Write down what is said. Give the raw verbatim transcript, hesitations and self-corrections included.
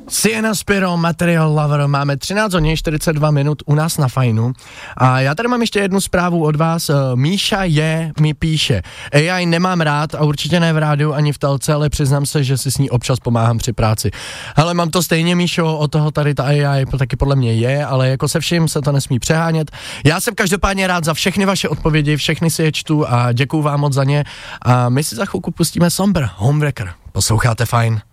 Sienna Spiro, Material Lover, máme třináct hodin čtyřicet dva minut u nás na Fajnu. A já tady mám ještě jednu zprávu od vás. Míša je, mi píše, A I nemám rád a určitě ne v rádiu ani v telce, ale přiznám se, že si s ní občas pomáhám při práci. Hele, mám to stejně, Míšo, od toho tady ta A I taky podle mě je, ale jako se vším se to nesmí přehánět. Já jsem každopádně rád za všechny vaše odpovědi, všechny si je čtu a děkuju vám moc za ně. A my si za chvilku pustíme Somber, Homewrecker. Posloucháte Fajn.